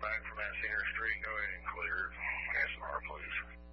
back from that Center Street. Go ahead and clear it. SR, please.